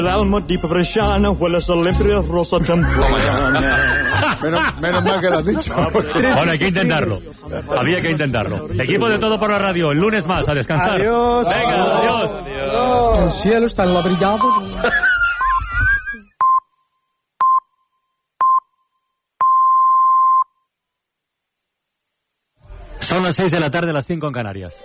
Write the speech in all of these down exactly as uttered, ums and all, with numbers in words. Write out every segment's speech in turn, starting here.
L'alma di Bresciana huele siempre a rosa temprana. menos, menos mal que lo has dicho. Bueno, hay que intentarlo. Había que intentarlo. Equipo de Todo por la Radio, el lunes más, a descansar. Adiós. Venga, adiós. adiós. El cielo está enlabrillado. Son las seis de la tarde, las cinco en Canarias.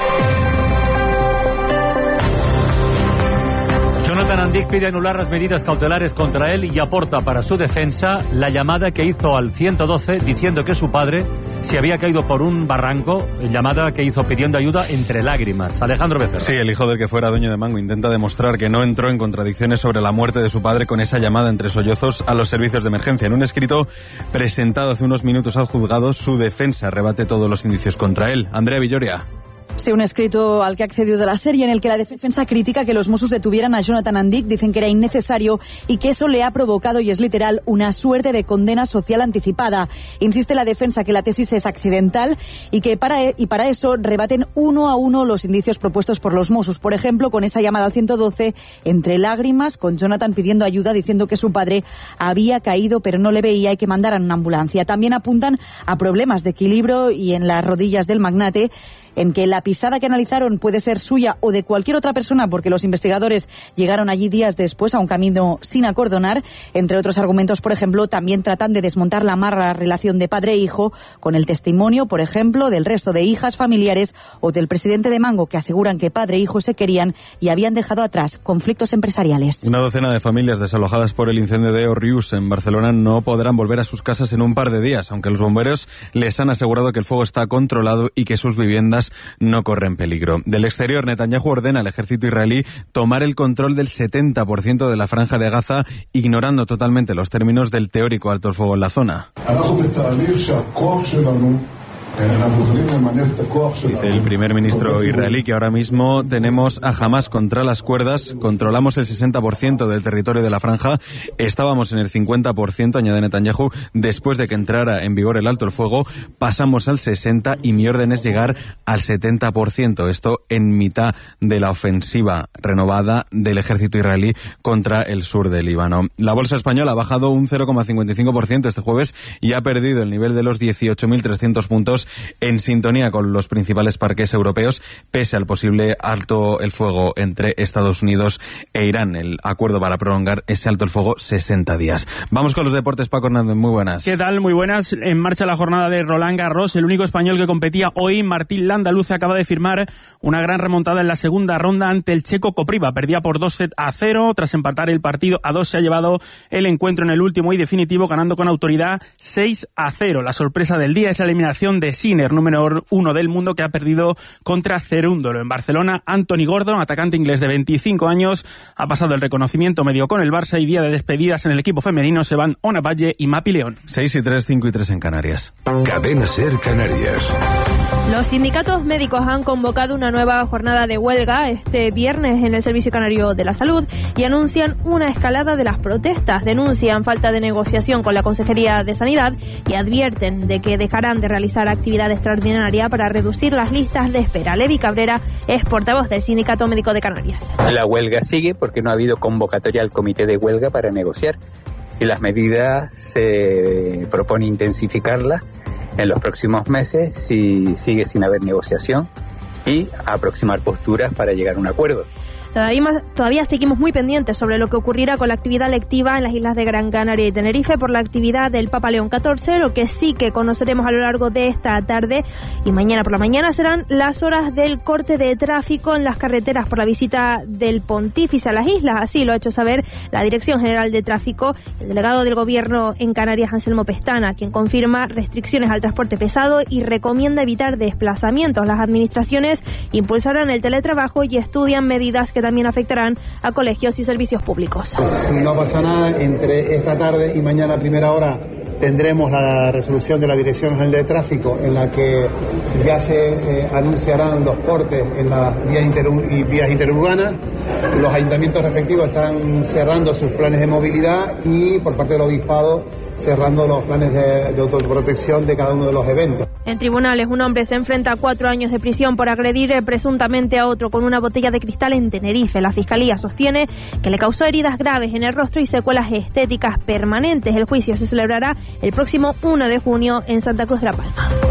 Jonathan Andic pide anular las medidas cautelares contra él y aporta para su defensa la llamada que hizo al ciento doce diciendo que su padre se había caído por un barranco, llamada que hizo pidiendo ayuda entre lágrimas. Alejandro Becerra. Sí, el hijo del que fuera dueño de Mango intenta demostrar que no entró en contradicciones sobre la muerte de su padre con esa llamada entre sollozos a los servicios de emergencia. En un escrito presentado hace unos minutos al juzgado, su defensa rebate todos los indicios contra él. Andrea Villoria. Sí, un escrito al que ha accedido de la serie en el que la defensa critica que los Mossos detuvieran a Jonathan Andic, dicen que era innecesario y que eso le ha provocado, y es literal, una suerte de condena social anticipada. Insiste la defensa que la tesis es accidental y que para, y para eso rebaten uno a uno los indicios propuestos por los Mossos. Por ejemplo, con esa llamada al ciento doce entre lágrimas, con Jonathan pidiendo ayuda, diciendo que su padre había caído pero no le veía y que mandaran una ambulancia. También apuntan a problemas de equilibrio y en las rodillas del magnate, en que la pisada que analizaron puede ser suya o de cualquier otra persona, porque los investigadores llegaron allí días después a un camino sin acordonar. Entre otros argumentos, por ejemplo, también tratan de desmontar la amarga relación de padre e hijo con el testimonio, por ejemplo, del resto de hijas, familiares o del presidente de Mango, que aseguran que padre e hijo se querían y habían dejado atrás conflictos empresariales. Una docena de familias desalojadas por el incendio de Òrrius en Barcelona no podrán volver a sus casas en un par de días, aunque los bomberos les han asegurado que el fuego está controlado y que sus viviendas no corren peligro. Del exterior, Netanyahu ordena al ejército israelí tomar el control del setenta por ciento de la franja de Gaza, ignorando totalmente los términos del teórico alto el fuego en la zona. Dice el primer ministro israelí que ahora mismo tenemos a Hamás contra las cuerdas, controlamos el sesenta por ciento del territorio de la franja, estábamos en el cincuenta por ciento, añade Netanyahu, después de que entrara en vigor el alto el fuego, pasamos al sesenta por ciento y mi orden es llegar al setenta por ciento, esto en mitad de la ofensiva renovada del ejército israelí contra el sur del Líbano. La bolsa española ha bajado un cero coma cincuenta y cinco por ciento este jueves y ha perdido el nivel de los dieciocho mil trescientos puntos, en sintonía con los principales parques europeos, pese al posible alto el fuego entre Estados Unidos e Irán. El acuerdo para prolongar ese alto el fuego sesenta días. Vamos con los deportes, Paco Hernández, muy buenas. ¿Qué tal? Muy buenas. En marcha la jornada de Roland Garros, el único español que competía hoy, Martín Landaluce, acaba de firmar una gran remontada en la segunda ronda ante el checo Kopriva. Perdía por dos sets a cero, tras empatar el partido a dos se ha llevado el encuentro en el último y definitivo, ganando con autoridad seis a cero. La sorpresa del día es la eliminación de Sinner, número uno del mundo, que ha perdido contra Cerúndolo. En Barcelona, Anthony Gordon, atacante inglés de veinticinco años, ha pasado el reconocimiento medio con el Barça y día de despedidas en el equipo femenino se van Ona Valle y Mapi León. seis y tres, cinco y tres en Canarias. Cadena Ser Canarias. Los sindicatos médicos han convocado una nueva jornada de huelga este viernes en el Servicio Canario de la Salud y anuncian una escalada de las protestas. Denuncian falta de negociación con la Consejería de Sanidad y advierten de que dejarán de realizar actividad extraordinaria para reducir las listas de espera. Levi Cabrera es portavoz del Sindicato Médico de Canarias. La huelga sigue porque no ha habido convocatoria al comité de huelga para negociar y las medidas se propone intensificarlas en los próximos meses si sigue sin haber negociación y aproximar posturas para llegar a un acuerdo. Todavía, todavía seguimos muy pendientes sobre lo que ocurrirá con la actividad lectiva en las islas de Gran Canaria y Tenerife por la actividad del Papa León catorce. Lo que sí que conoceremos a lo largo de esta tarde y mañana por la mañana serán las horas del corte de tráfico en las carreteras por la visita del Pontífice a las islas. Así lo ha hecho saber la Dirección General de Tráfico, el delegado del Gobierno en Canarias, Anselmo Pestana, quien confirma restricciones al transporte pesado y recomienda evitar desplazamientos. Las administraciones impulsarán el teletrabajo y estudian medidas que también afectarán a colegios y servicios públicos. Pues no pasa nada, entre esta tarde y mañana a primera hora tendremos la resolución de la Dirección General de Tráfico en la que ya se eh, anunciarán los cortes en las vías, interur- y vías interurbanas. Los ayuntamientos respectivos están cerrando sus planes de movilidad y por parte del obispado cerrando los planes de, de autoprotección de cada uno de los eventos. En tribunales, un hombre se enfrenta a cuatro años de prisión por agredir eh, presuntamente a otro con una botella de cristal en Tenerife. La fiscalía sostiene que le causó heridas graves en el rostro y secuelas estéticas permanentes. El juicio se celebrará el próximo uno de junio en Santa Cruz de la Palma.